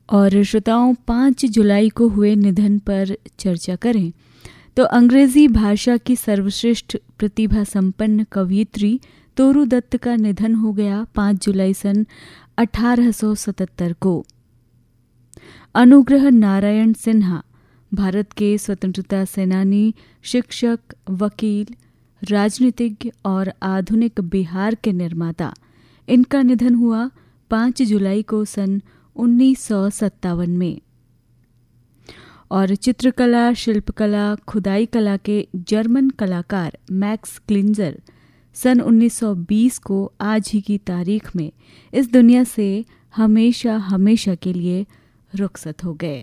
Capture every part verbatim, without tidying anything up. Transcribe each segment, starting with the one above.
और श्रोताओं, पाँच जुलाई को हुए निधन पर चर्चा करें तो अंग्रेजी भाषा की सर्वश्रेष्ठ प्रतिभा संपन्न कवयित्री तोरू दत्त का निधन हो गया पाँच जुलाई सन अठारह सौ सतहत्तर को। अनुग्रह नारायण सिन्हा भारत के स्वतंत्रता सेनानी, शिक्षक, वकील, राजनीतिज्ञ और आधुनिक बिहार के निर्माता। इनका निधन हुआ पाँच जुलाई को सन उन्नीस सौ सत्तावन में। और चित्रकला, शिल्पकला, खुदाई कला के जर्मन कलाकार मैक्स क्लिंजर सन उन्नीस सौ बीस को आज ही की तारीख में इस दुनिया से हमेशा हमेशा के लिए रुखसत हो गए।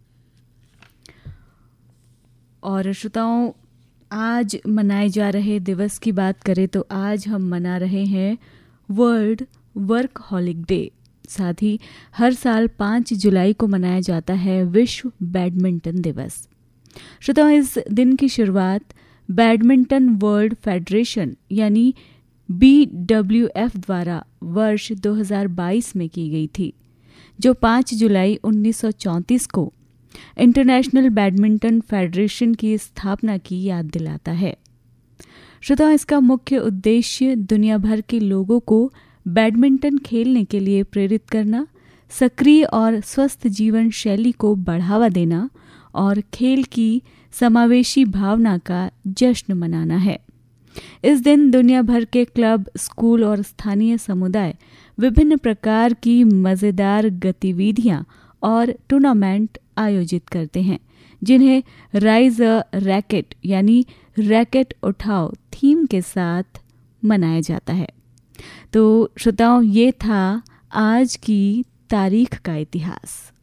और श्रोताओं, आज मनाए जा रहे दिवस की बात करें तो आज हम मना रहे हैं वर्ल्ड वर्कहॉलिक डे। साथ ही हर साल पाँच जुलाई को मनाया जाता है विश्व बैडमिंटन दिवस। श्रोताओं, इस दिन की शुरुआत बैडमिंटन वर्ल्ड फेडरेशन यानी बी डब्ल्यू एफ द्वारा वर्ष दो हज़ार बाईस में की गई थी, जो पाँच जुलाई उन्नीस सौ चौंतीस को इंटरनेशनल बैडमिंटन फेडरेशन की स्थापना की याद दिलाता है। श्रोताओं, इसका मुख्य उद्देश्य दुनिया भर के लोगों को बैडमिंटन खेलने के लिए प्रेरित करना, सक्रिय और स्वस्थ जीवन शैली को बढ़ावा देना और खेल की समावेशी भावना का जश्न मनाना है। इस दिन दुनिया भर के क्लब, स्कूल और स्थानीय समुदाय विभिन्न प्रकार की मज़ेदार गतिविधियां और टूर्नामेंट आयोजित करते हैं, जिन्हें राइज अ रैकेट यानी रैकेट उठाओ थीम के साथ मनाया जाता है। तो श्रोताओं, ये था आज की तारीख का इतिहास।